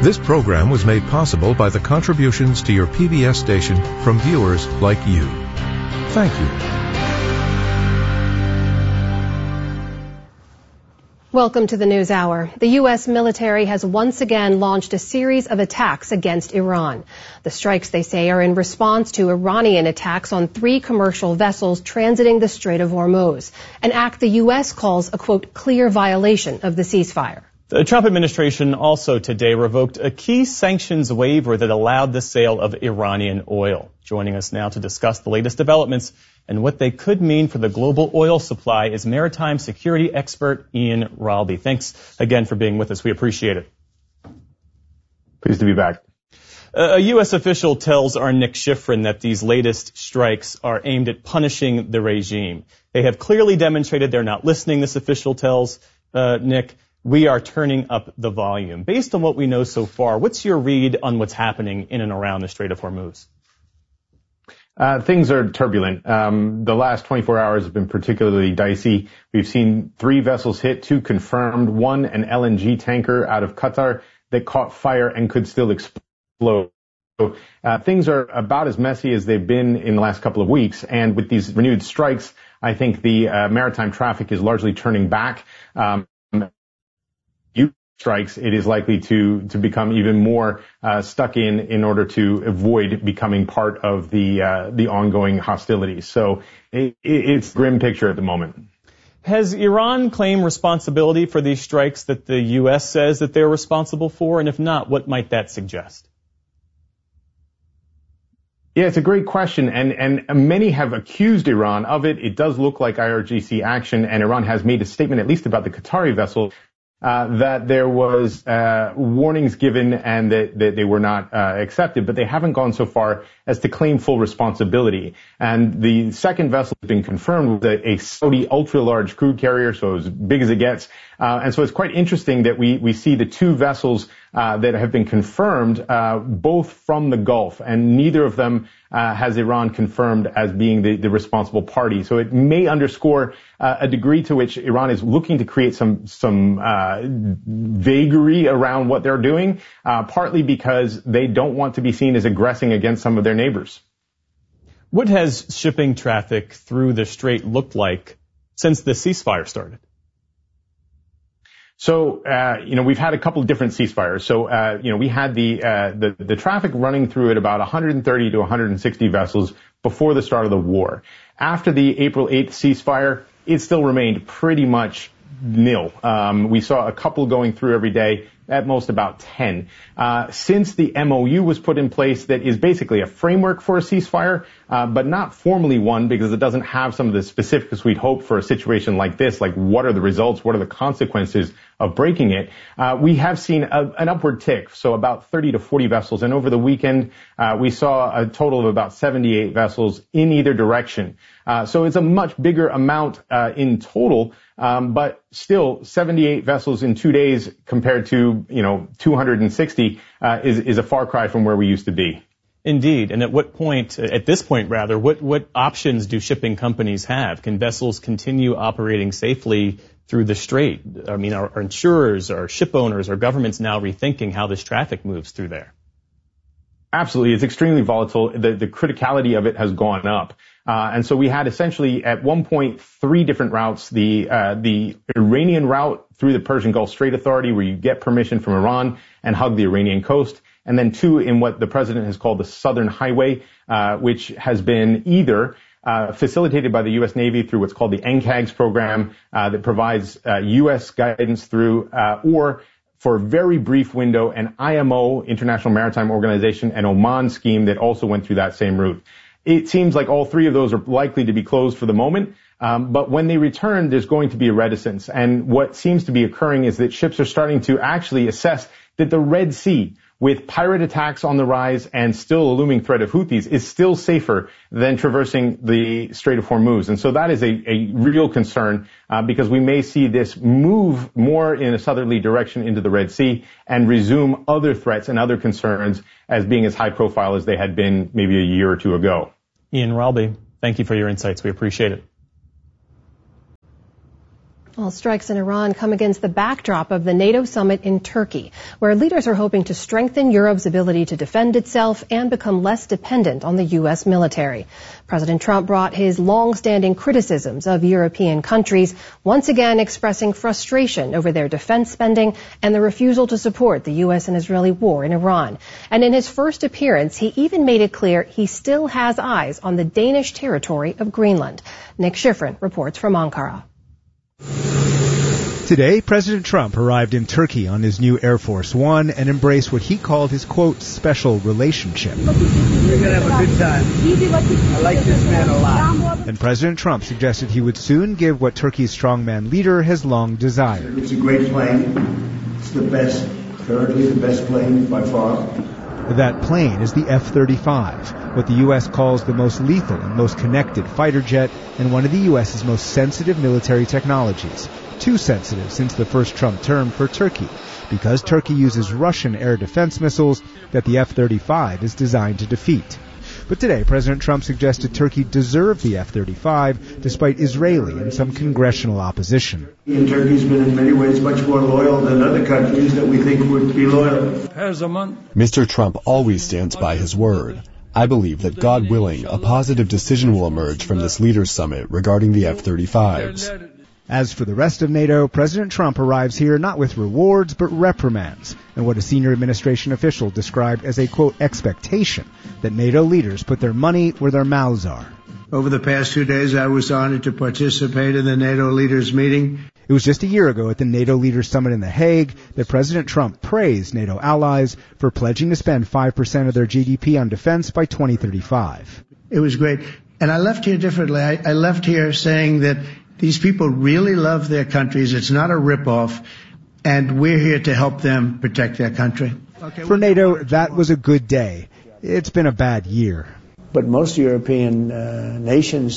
This program was made possible by the contributions to your PBS station from viewers like you. Thank you. Welcome to the News Hour. The U.S. military has once again launched a series of attacks against Iran. The strikes, they say, are in response to Iranian attacks on 3 commercial vessels transiting the Strait of Hormuz, an act the U.S. calls a, quote, clear violation of the ceasefire. The Trump administration also today revoked a key sanctions waiver that allowed the sale of Iranian oil. Joining us now to discuss the latest developments and what they could mean for the global oil supply is maritime security expert Ian Ralby. Thanks again for being with us. We appreciate it. Pleased to be back. A U.S. official tells our Nick Schifrin that these latest strikes are aimed at punishing the regime. They have clearly demonstrated they're not listening, this official tells Nick. We are turning up the volume. Based on what we know so far, what's your read on what's happening in and around the Strait of Hormuz? Things are turbulent. The last 24 hours have been particularly dicey. We've seen 3 vessels hit, 2 confirmed, 1 an LNG tanker out of Qatar that caught fire and could still explode. So, things are about as messy as they've been in the last couple of weeks. And with these renewed strikes, I think the maritime traffic is largely turning back. Strikes, it is likely to become even more stuck in order to avoid becoming part of the ongoing hostilities. So it's a grim picture at the moment. Has Iran claimed responsibility for these strikes that the U.S. says that they're responsible for? And if not, what might that suggest? Yeah, it's a great question, and many have accused Iran of it. It does look like IRGC action, and Iran has made a statement, at least about the Qatari vessel, that there was warnings given and that they were not accepted, but they haven't gone so far as to claim full responsibility. And the second vessel has been confirmed with a Saudi ultra-large crude carrier, so as big as it gets. And so it's quite interesting that we see the 2 vessels that have been confirmed, both from the Gulf, and neither of them has Iran confirmed as being the responsible party. So it may underscore a degree to which Iran is looking to create some vagary around what they're doing, partly because they don't want to be seen as aggressing against some of their neighbors. What has shipping traffic through the strait looked like since the ceasefire started? So, we've had a couple of different ceasefires. So, we had the traffic running through at about 130 to 160 vessels before the start of the war. After the April 8th ceasefire, it still remained pretty much nil. We saw a couple going through every day, at most about 10. Since the MOU was put in place, that is basically a framework for a ceasefire, but not formally one because it doesn't have some of the specifics we'd hope for a situation like this, like what are the results, what are the consequences of breaking it. We have seen an upward tick, so about 30 to 40 vessels, and over the weekend we saw a total of about 78 vessels in either direction. So it's a much bigger amount in total, but still 78 vessels in 2 days compared to 260 is a far cry from where we used to be. Indeed. And at this point, what options do shipping companies have? Can vessels continue operating safely through the strait? I mean, are insurers, are ship owners, are governments now rethinking how this traffic moves through there? Absolutely. It's extremely volatile. The criticality of it has gone up. And so we had essentially at one point 3 different routes. The Iranian route through the Persian Gulf Strait Authority, where you get permission from Iran and hug the Iranian coast. And then 2 in what the president has called the Southern Highway, which has been either facilitated by the U.S. Navy through what's called the NCAGS program that provides U.S. guidance through, or for a very brief window, an IMO, International Maritime Organization, and Oman scheme that also went through that same route. It seems like all 3 of those are likely to be closed for the moment, but when they return, there's going to be a reticence. And what seems to be occurring is that ships are starting to actually assess that the Red Sea, with pirate attacks on the rise and still a looming threat of Houthis, is still safer than traversing the Strait of Hormuz. And so that is a real concern because we may see this move more in a southerly direction into the Red Sea and resume other threats and other concerns as being as high profile as they had been maybe a year or 2 ago. Ian Ralby, thank you for your insights. We appreciate it. Well, strikes in Iran come against the backdrop of the NATO summit in Turkey, where leaders are hoping to strengthen Europe's ability to defend itself and become less dependent on the U.S. military. President Trump brought his long-standing criticisms of European countries, once again expressing frustration over their defense spending and the refusal to support the U.S. and Israeli war in Iran. And in his first appearance, he even made it clear he still has eyes on the Danish territory of Greenland. Nick Schifrin reports from Ankara. Today, President Trump arrived in Turkey on his new Air Force One and embraced what he called his, quote, special relationship. We're going to have a good time. I like this man a lot. And President Trump suggested he would soon give what Turkey's strongman leader has long desired. It's a great plane. It's the best, currently the best plane by far. That plane is the F-35, what the U.S. calls the most lethal and most connected fighter jet and one of the U.S.'s most sensitive military technologies. Too sensitive since the first Trump term for Turkey, because Turkey uses Russian air defense missiles that the F-35 is designed to defeat. But today, President Trump suggested Turkey deserved the F-35 despite Israeli and some congressional opposition. And Turkey's been in many ways much more loyal than other countries that we think would be loyal. Mr. Trump always stands by his word. I believe that, God willing, a positive decision will emerge from this leaders' summit regarding the F-35s. As for the rest of NATO, President Trump arrives here not with rewards, but reprimands, and what a senior administration official described as a, quote, expectation that NATO leaders put their money where their mouths are. Over the past 2 days, I was honored to participate in the NATO leaders meeting. It was just a year ago at the NATO Leaders Summit in The Hague that President Trump praised NATO allies for pledging to spend 5% of their GDP on defense by 2035. It was great. And I left here differently. I left here saying that these people really love their countries. It's not a ripoff, and we're here to help them protect their country. For NATO, that was a good day. It's been a bad year. But most European nations,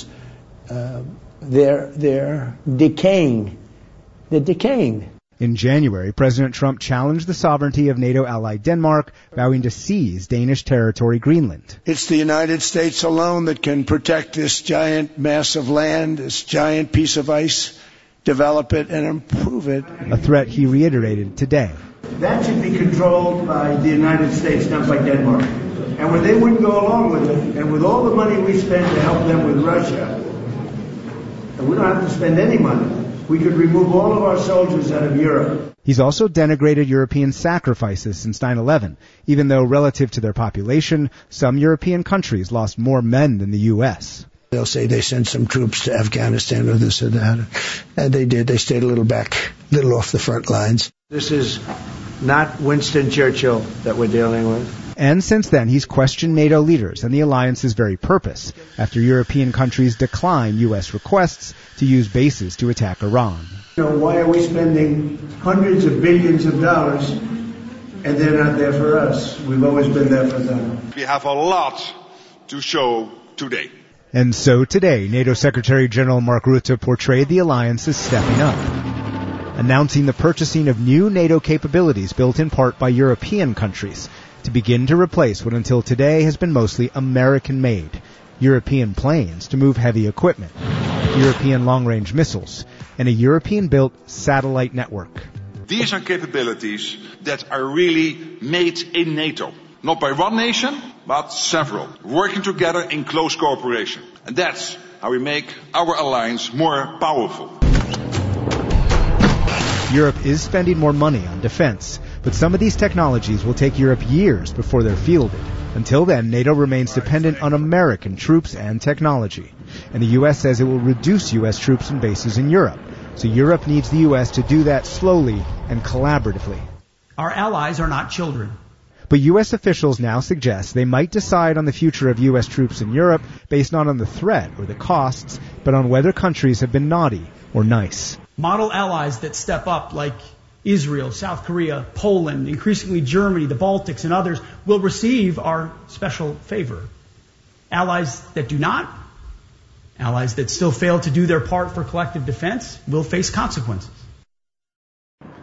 they're decaying. They're decaying. In January, President Trump challenged the sovereignty of NATO ally Denmark, vowing to seize Danish territory Greenland. It's the United States alone that can protect this giant mass of land, this giant piece of ice, develop it and improve it. A threat he reiterated today. That should be controlled by the United States, not by Denmark. And when they wouldn't go along with it, and with all the money we spend to help them with Russia, and we don't have to spend any money, we could remove all of our soldiers out of Europe. He's also denigrated European sacrifices since 9/11, even though relative to their population, some European countries lost more men than the U.S. They'll say they sent some troops to Afghanistan or this or that. And they did. They stayed a little back, little off the front lines. This is not Winston Churchill that we're dealing with. And since then, he's questioned NATO leaders and the alliance's very purpose, after European countries decline U.S. requests to use bases to attack Iran. Why are we spending hundreds of billions of dollars and they're not there for us? We've always been there for them. We have a lot to show today. And so today, NATO Secretary General Mark Rutte portrayed the alliance as stepping up, announcing the purchasing of new NATO capabilities built in part by European countries, to begin to replace what until today has been mostly American-made European planes to move heavy equipment, European long-range missiles, and a European-built satellite network. These are capabilities that are really made in NATO. Not by one nation, but several, working together in close cooperation. And that's how we make our alliance more powerful. Europe is spending more money on defense, but some of these technologies will take Europe years before they're fielded. Until then, NATO remains dependent on American troops and technology. And the U.S. says it will reduce U.S. troops and bases in Europe. So Europe needs the U.S. to do that slowly and collaboratively. Our allies are not children. But U.S. officials now suggest they might decide on the future of U.S. troops in Europe based not on the threat or the costs, but on whether countries have been naughty or nice. Model allies that step up, like Israel, South Korea, Poland, increasingly Germany, the Baltics, and others, will receive our special favor. Allies that do not, allies that still fail to do their part for collective defense, will face consequences.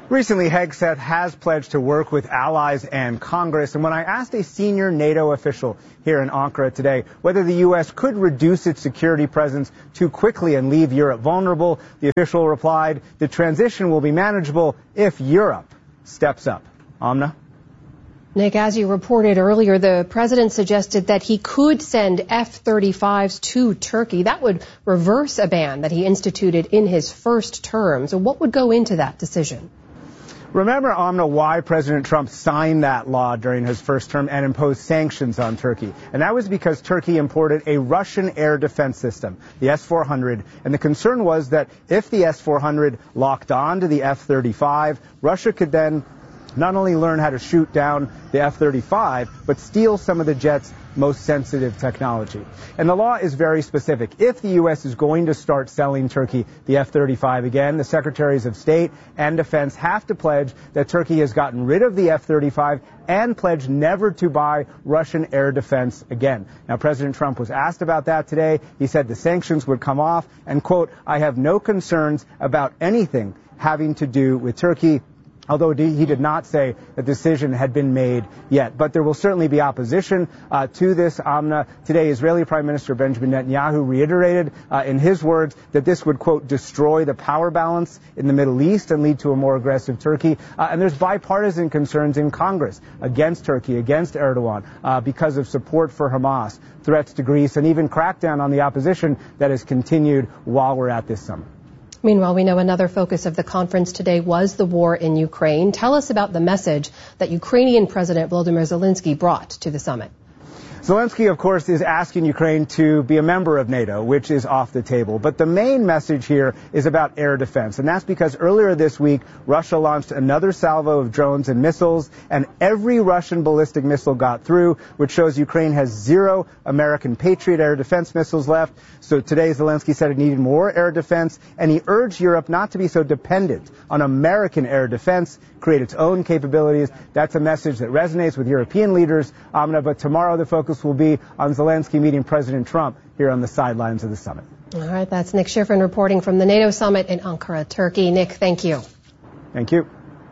Recently, Hegseth has pledged to work with allies and Congress. And when I asked a senior NATO official here in Ankara today whether the U.S. could reduce its security presence too quickly and leave Europe vulnerable, the official replied, the transition will be manageable if Europe steps up. Amna? Nick, as you reported earlier, the president suggested that he could send F-35s to Turkey. That would reverse a ban that he instituted in his first term. So what would go into that decision? Remember, Amna, why President Trump signed that law during his first term and imposed sanctions on Turkey. And that was because Turkey imported a Russian air defense system, the S-400. And the concern was that if the S-400 locked on to the F-35, Russia could then not only learn how to shoot down the F-35, but steal some of the jet's most sensitive technology. And the law is very specific. If the U.S. is going to start selling Turkey the F-35 again, the Secretaries of State and Defense have to pledge that Turkey has gotten rid of the F-35 and pledge never to buy Russian air defense again. Now, President Trump was asked about that today. He said the sanctions would come off and, quote, I have no concerns about anything having to do with Turkey. Although he did not say the decision had been made yet. But there will certainly be opposition to this, Amna. Today, Israeli Prime Minister Benjamin Netanyahu reiterated in his words that this would, quote, destroy the power balance in the Middle East and lead to a more aggressive Turkey. And there's bipartisan concerns in Congress against Turkey, against Erdogan, because of support for Hamas, threats to Greece, and even crackdown on the opposition that has continued while we're at this summit. Meanwhile, we know another focus of the conference today was the war in Ukraine. Tell us about the message that Ukrainian President Volodymyr Zelensky brought to the summit. Zelensky, of course, is asking Ukraine to be a member of NATO, which is off the table. But the main message here is about air defense. And that's because earlier this week, Russia launched another salvo of drones and missiles, and every Russian ballistic missile got through, which shows Ukraine has 0 American Patriot air defense missiles left. So today, Zelensky said it needed more air defense, and he urged Europe not to be so dependent on American air defense, create its own capabilities. That's a message that resonates with European leaders, Amna, but tomorrow the focus will be on Zelensky meeting President Trump here on the sidelines of the summit. All right, that's Nick Schifrin reporting from the NATO summit in Ankara, Turkey. Nick, thank you. Thank you.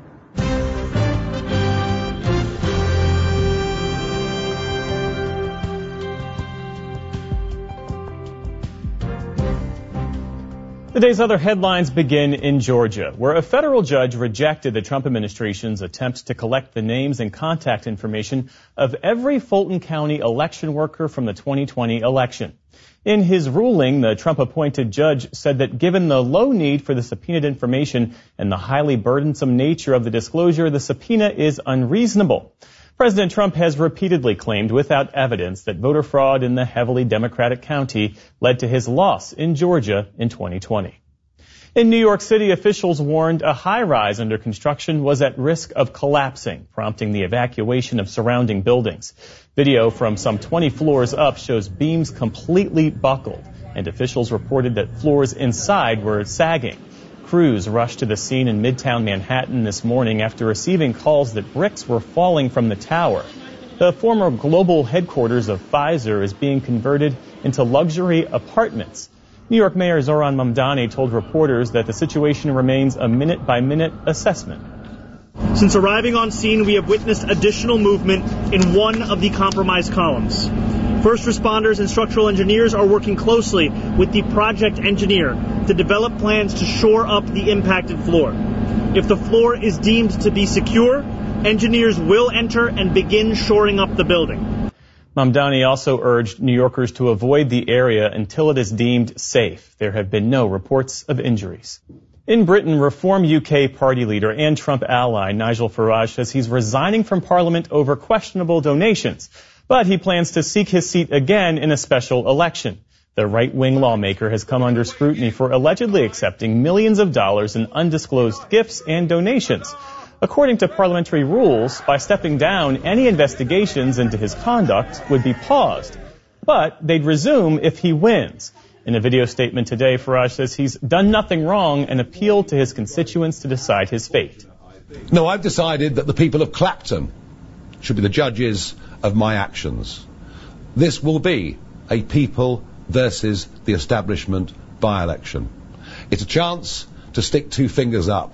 The day's other headlines begin in Georgia, where a federal judge rejected the Trump administration's attempts to collect the names and contact information of every Fulton County election worker from the 2020 election. In his ruling, the Trump-appointed judge said that given the low need for the subpoenaed information and the highly burdensome nature of the disclosure, the subpoena is unreasonable. President Trump has repeatedly claimed without evidence that voter fraud in the heavily Democratic county led to his loss in Georgia in 2020. In New York City, officials warned a high-rise under construction was at risk of collapsing, prompting the evacuation of surrounding buildings. Video from some 20 floors up shows beams completely buckled, and officials reported that floors inside were sagging. Crews rushed to the scene in Midtown Manhattan this morning after receiving calls that bricks were falling from the tower. The former global headquarters of Pfizer is being converted into luxury apartments. New York Mayor Zohran Mamdani told reporters that the situation remains a minute-by-minute assessment. Since arriving on scene, we have witnessed additional movement in one of the compromised columns. First responders and structural engineers are working closely with the project engineer to develop plans to shore up the impacted floor. If the floor is deemed to be secure, engineers will enter and begin shoring up the building. Mamdani also urged New Yorkers to avoid the area until it is deemed safe. There have been no reports of injuries. In Britain, Reform UK party leader and Trump ally Nigel Farage says he's resigning from Parliament over questionable donations, but he plans to seek his seat again in a special election. The right-wing lawmaker has come under scrutiny for allegedly accepting millions of dollars in undisclosed gifts and donations. According to parliamentary rules, by stepping down, any investigations into his conduct would be paused, but they'd resume if he wins. In a video statement today, Farage says he's done nothing wrong and appealed to his constituents to decide his fate. No, I've decided that the people of Clapton should be the judges of my actions. This will be a people versus the establishment by-election. It's a chance to stick two fingers up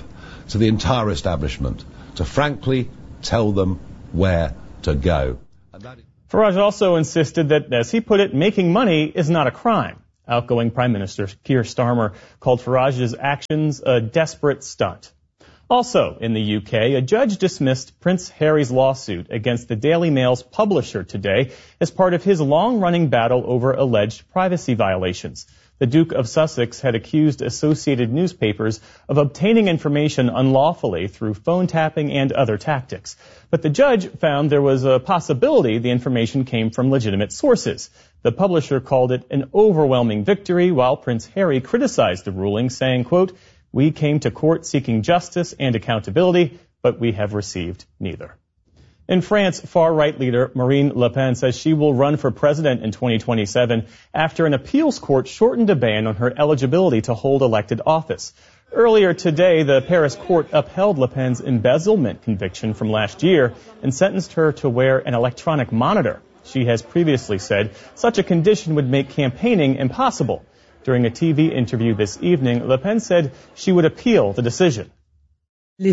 to the entire establishment to frankly tell them where to go. Farage also insisted that, as he put it, making money is not a crime. Outgoing Prime Minister Keir Starmer called Farage's actions a desperate stunt. Also in the UK, a judge dismissed Prince Harry's lawsuit against the Daily Mail's publisher today as part of his long-running battle over alleged privacy violations. The Duke of Sussex had accused associated newspapers of obtaining information unlawfully through phone tapping and other tactics. But the judge found there was a possibility the information came from legitimate sources. The publisher called it an overwhelming victory, while Prince Harry criticized the ruling, saying, quote, "We came to court seeking justice and accountability, but we have received neither." In France, far-right leader Marine Le Pen says she will run for president in 2027 after an appeals court shortened a ban on her eligibility to hold elected office. Earlier today, the Paris court upheld Le Pen's embezzlement conviction from last year and sentenced her to wear an electronic monitor. She has previously said such a condition would make campaigning impossible. During a TV interview this evening, Le Pen said she would appeal the decision. The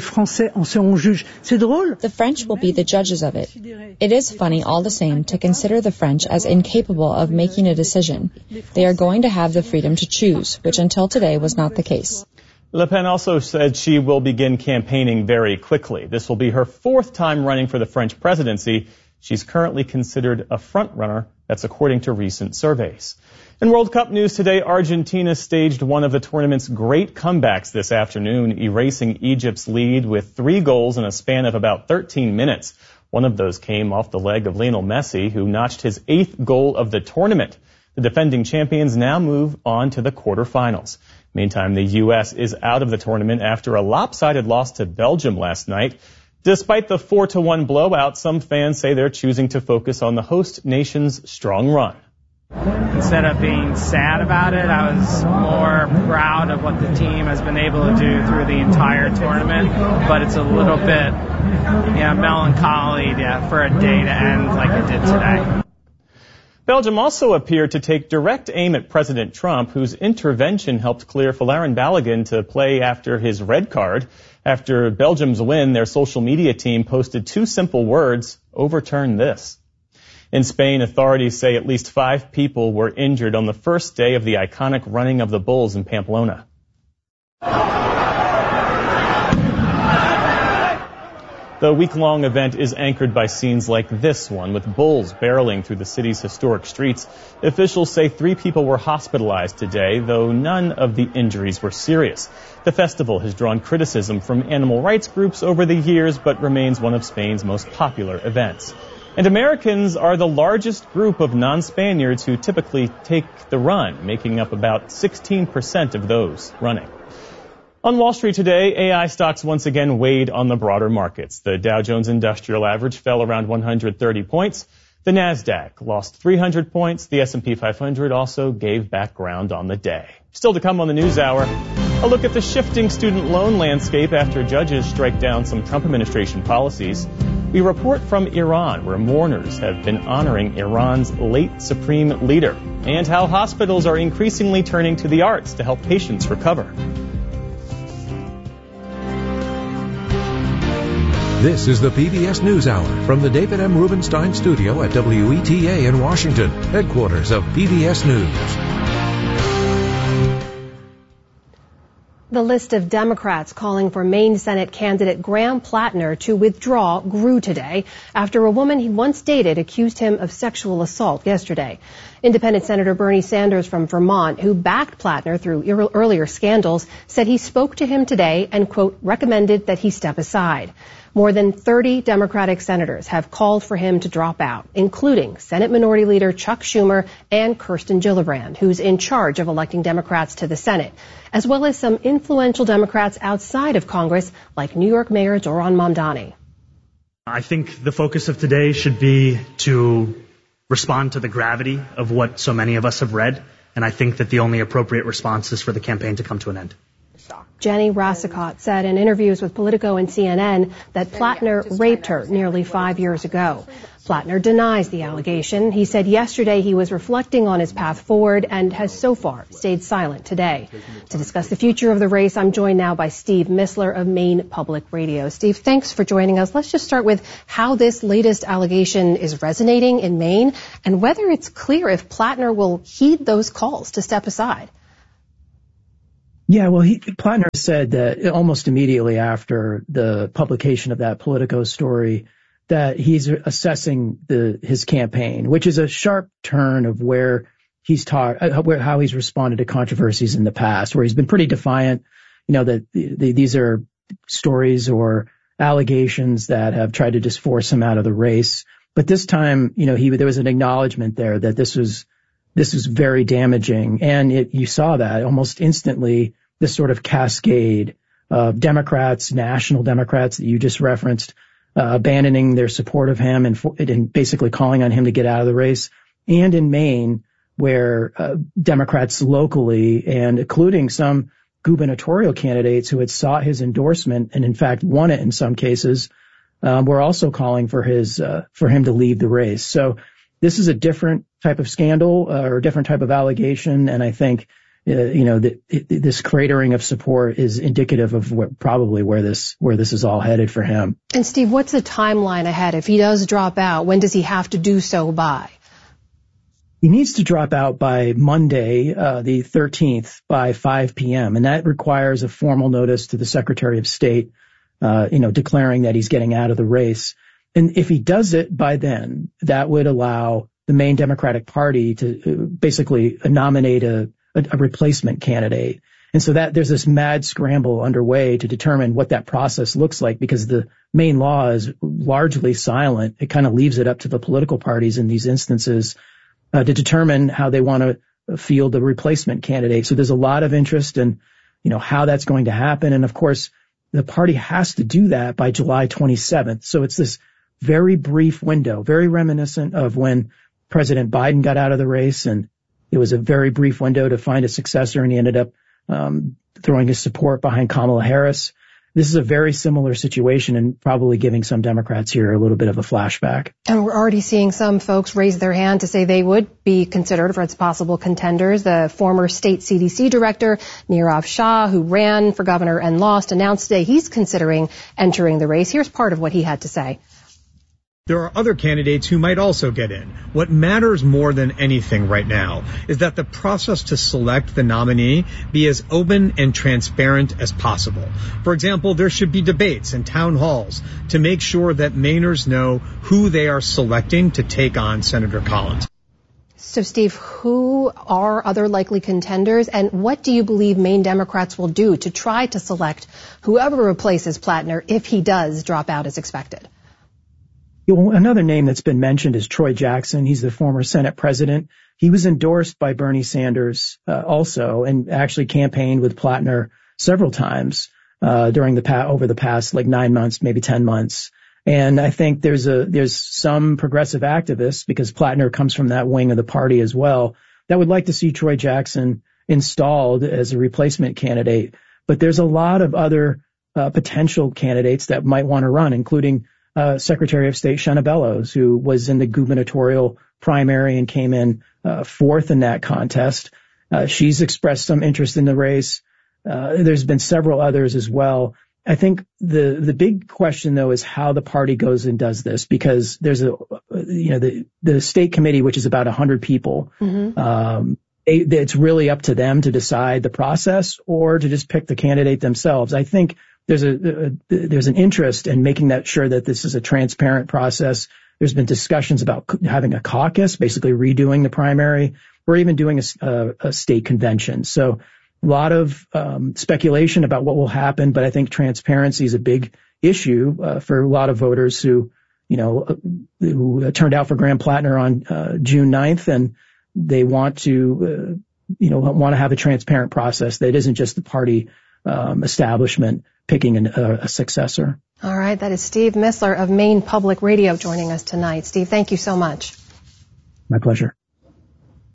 French will be the judges of it. It is funny all the same to consider the French as incapable of making a decision. They are going to have the freedom to choose, which until today was not the case. Le Pen also said she will begin campaigning very quickly. This will be her fourth time running for the French presidency. She's currently considered a front-runner. That's according to recent surveys. In World Cup news today, Argentina staged one of the tournament's great comebacks this afternoon, erasing Egypt's lead with 3 goals in a span of about 13 minutes. One of those came off the leg of Lionel Messi, who notched his 8th goal of the tournament. The defending champions now move on to the quarterfinals. Meantime, the U.S. is out of the tournament after a lopsided loss to Belgium last night. Despite the 4-1 blowout, some fans say they're choosing to focus on the host nation's strong run. Instead of being sad about it, I was more proud of what the team has been able to do through the entire tournament. But it's a little bit, melancholy for a day to end like it did today. Belgium also appeared to take direct aim at President Trump, whose intervention helped clear Folarin Balogun to play after his red card. After Belgium's win, their social media team posted 2 simple words: overturn this. In Spain, authorities say at least 5 people were injured on the first day of the iconic running of the bulls in Pamplona. The week-long event is anchored by scenes like this one, with bulls barreling through the city's historic streets. Officials say 3 people were hospitalized today, though none of the injuries were serious. The festival has drawn criticism from animal rights groups over the years, but remains one of Spain's most popular events. And Americans are the largest group of non-Spaniards who typically take the run, making up about 16% of those running. On Wall Street today, AI stocks once again weighed on the broader markets. The Dow Jones Industrial Average fell around 130 points. The Nasdaq lost 300 points. The S&P 500 also gave back ground on the day. Still to come on the News Hour, a look at the shifting student loan landscape after judges strike down some Trump administration policies. We report from Iran, where mourners have been honoring Iran's late supreme leader, and how hospitals are increasingly turning to the arts to help patients recover. This is the PBS NewsHour from the David M. Rubenstein Studio at WETA in Washington, headquarters of PBS News. The list of Democrats calling for Maine Senate candidate Graham Plattner to withdraw grew today after a woman he once dated accused him of sexual assault yesterday. Independent Senator Bernie Sanders from Vermont, who backed Plattner through earlier scandals, said he spoke to him today and, quote, recommended that he step aside. More than 30 Democratic senators have called for him to drop out, including Senate Minority Leader Chuck Schumer and Kirsten Gillibrand, who's in charge of electing Democrats to the Senate, as well as some influential Democrats outside of Congress, like New York Mayor Zohran Mamdani. I think the focus of today should be to respond to the gravity of what so many of us have read, and I think that the only appropriate response is for the campaign to come to an end. Jenny Rassicot said in interviews with Politico and CNN that Plattner raped her nearly 5 years ago. Plattner denies the allegation. He said yesterday he was reflecting on his path forward and has so far stayed silent today. To discuss the future of the race, I'm joined now by Steve Missler of Maine Public Radio. Steve, thanks for joining us. Let's just start with how this latest allegation is resonating in Maine and whether it's clear if Plattner will heed those calls to step aside. Yeah, well, Plattner said that almost immediately after the publication of that Politico story that he's assessing his campaign, which is a sharp turn of where he's how he's responded to controversies in the past, where he's been pretty defiant, that these are stories or allegations that have tried to just force him out of the race. But this time, there was an acknowledgement there that this was very damaging. And you saw that almost instantly, this sort of cascade of Democrats, national Democrats that you just referenced, abandoning their support of him and basically calling on him to get out of the race. And in Maine, where Democrats locally and including some gubernatorial candidates who had sought his endorsement and in fact won it in some cases, were also calling for him to leave the race. So this is a different type of scandal or a different type of allegation. And I think, this cratering of support is indicative of where this is all headed for him. And Steve, what's the timeline ahead? If he does drop out, when does he have to do so by? He needs to drop out by Monday, the 13th by 5 p.m. And that requires a formal notice to the Secretary of State, declaring that he's getting out of the race. And if he does it by then, that would allow the Maine Democratic Party to basically nominate a replacement candidate. And so that there's this mad scramble underway to determine what that process looks like, because the Maine law is largely silent. It kind of leaves it up to the political parties in these instances to determine how they want to field a replacement candidate. So there's a lot of interest in, how that's going to happen. And of course, the party has to do that by July 27th. So it's this very brief window, very reminiscent of when President Biden got out of the race, and it was a very brief window to find a successor, and he ended up throwing his support behind Kamala Harris. This is a very similar situation and probably giving some Democrats here a little bit of a flashback. And we're already seeing some folks raise their hand to say they would be considered for its possible contenders. The former state CDC director, Nirav Shah, who ran for governor and lost, announced today he's considering entering the race. Here's part of what he had to say. There are other candidates who might also get in. What matters more than anything right now is that the process to select the nominee be as open and transparent as possible. For example, there should be debates and town halls to make sure that Mainers know who they are selecting to take on Senator Collins. So, Steve, who are other likely contenders, and what do you believe Maine Democrats will do to try to select whoever replaces Plattner if he does drop out as expected? Another name that's been mentioned is Troy Jackson. He's the former Senate president. He was endorsed by Bernie Sanders also, and actually campaigned with Plattner several times over the past 9 months, maybe 10 months. And I think there's some progressive activists, because Plattner comes from that wing of the party as well, that would like to see Troy Jackson installed as a replacement candidate. But there's a lot of other potential candidates that might want to run, including Secretary of State Shenna Bellows, who was in the gubernatorial primary and came in fourth in that contest. She's expressed some interest in the race. There's been several others as well. I think the big question, though, is how the party goes and does this, because there's the state committee, which is about 100 people. Mm-hmm. It's really up to them to decide the process or to just pick the candidate themselves. I think there's an interest in making sure that this is a transparent process. There's been discussions about having a caucus, basically redoing the primary, or even doing a state convention. So a lot of speculation about what will happen, but I think transparency is a big issue for a lot of voters who turned out for Graham Plattner on June 9th, and they want to have a transparent process that isn't just the party establishment picking a successor. All right, that is Steve Missler of Maine Public Radio joining us tonight. Steve, thank you so much. My pleasure.